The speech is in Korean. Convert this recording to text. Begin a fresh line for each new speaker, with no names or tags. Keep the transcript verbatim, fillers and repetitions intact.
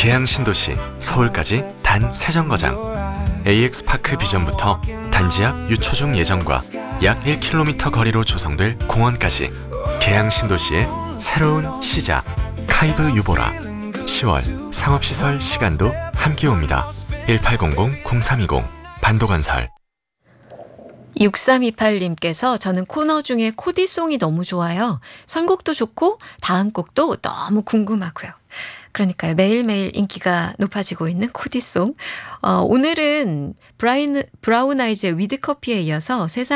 계양 신도시 서울까지 단 세 정거장. 에이엑스파크 비전부터 단지 앞 유초중 예정과 약 일 킬로미터 거리로 조성될 공원까지 계양 신도시의 새로운 시작. 카이브 유보라. 시월 상업시설 시간도 함께 옵니다. 일팔공공 공삼이공 반도건설.
육삼이팔님께서 저는 코너 중에 코디송이 너무 좋아요. 선곡도 좋고 다음 곡도 너무 궁금하고요. 그러니까요. 매일매일 인기가 높아지고 있는 코디송. 어, 오늘은 브라인, 브라운 아이즈의 위드 커피에 이어서 세상